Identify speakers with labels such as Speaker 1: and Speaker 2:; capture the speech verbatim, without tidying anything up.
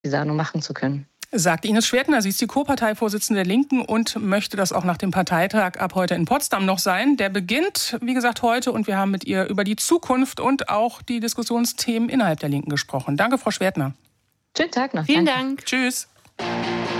Speaker 1: dieser nur machen zu können.
Speaker 2: Sagt Ines Schwertner, sie ist die Co-Parteivorsitzende der Linken und möchte das auch nach dem Parteitag ab heute in Potsdam noch sein. Der beginnt, wie gesagt, heute und wir haben mit ihr über die Zukunft und auch die Diskussionsthemen innerhalb der Linken gesprochen. Danke, Frau Schwertner.
Speaker 1: Schönen Tag noch.
Speaker 3: Vielen
Speaker 1: Danke.
Speaker 3: Dank.
Speaker 2: Tschüss.